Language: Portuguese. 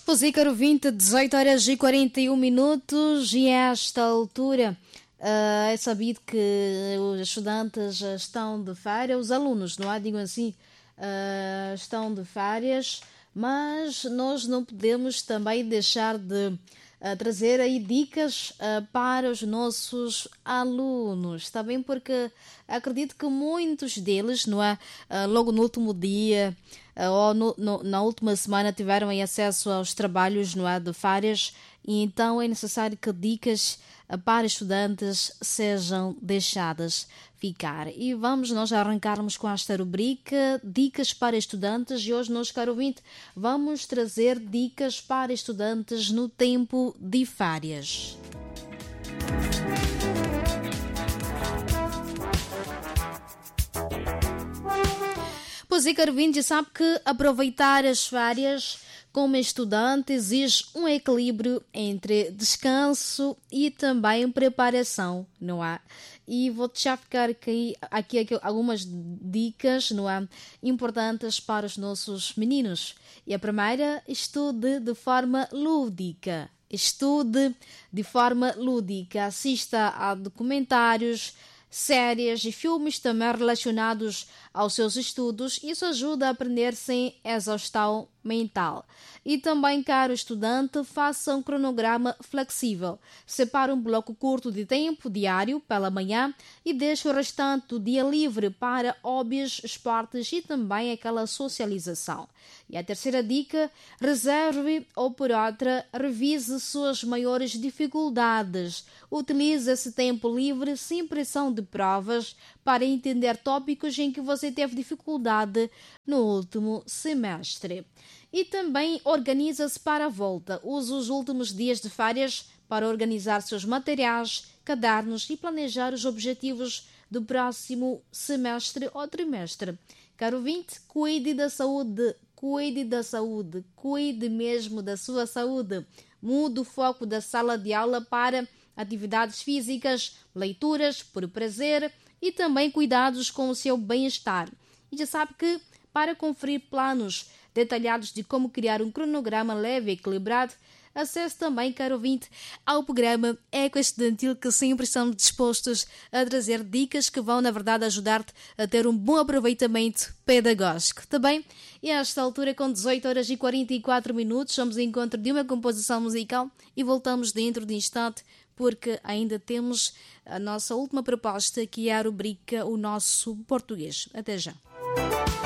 Pois é, caro ouvinte, 18 horas e 41 minutos e a esta altura é sabido que os estudantes estão de férias, os alunos, não é? Digo assim, estão de férias, mas nós não podemos também deixar de trazer aí dicas para os nossos alunos, está bem? Porque acredito que muitos deles, não é? Logo no último dia ou na última semana tiveram aí acesso aos trabalhos, não é? De férias, e então é necessário que dicas para estudantes sejam deixadas ficar. E vamos nós arrancarmos com esta rubrica Dicas para Estudantes, e hoje nós, caro ouvinte, vamos trazer dicas para estudantes no tempo de férias. Pois é, caro ouvinte, sabe que aproveitar as férias como estudante exige um equilíbrio entre descanso e também preparação, não é? E vou-te já ficar aqui algumas dicas, não é? Importantes para os nossos meninos. E a primeira, estude de forma lúdica. Estude de forma lúdica. Assista a documentários, séries e filmes também relacionados aos seus estudos. Isso ajuda a aprender sem exaustão mental. E também, caro estudante, faça um cronograma flexível. Separe um bloco curto de tempo diário pela manhã e deixe o restante do dia livre para hobbies, esportes e também aquela socialização. E a terceira dica, reserve ou por outra, revise suas maiores dificuldades. Utilize esse tempo livre sem pressão de provas para entender tópicos em que você teve dificuldade no último semestre. E também organiza-se para a volta. Use os últimos dias de férias para organizar seus materiais, cadernos e planejar os objetivos do próximo semestre ou trimestre. Caro ouvinte, cuide da saúde, cuide mesmo da sua saúde. Mude o foco da sala de aula para atividades físicas, leituras por prazer e também cuidados com o seu bem-estar. E já sabe que, para conferir planos detalhados de como criar um cronograma leve e equilibrado, acesse também, caro ouvinte, ao programa Eco Estudantil, que sempre estamos dispostos a trazer dicas que vão, na verdade, ajudar-te a ter um bom aproveitamento pedagógico. Tá bem? E a esta altura, com 18 horas e 44 minutos, vamos ao encontro de uma composição musical e voltamos dentro de instante, porque ainda temos a nossa última proposta, que é a rubrica O Nosso Português. Até já.